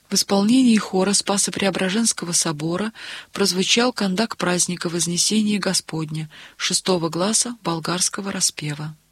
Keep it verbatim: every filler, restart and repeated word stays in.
В исполнении хора Спасо-Преображенского собора прозвучал кондак праздника Вознесения Господня шестого гласа болгарского распева.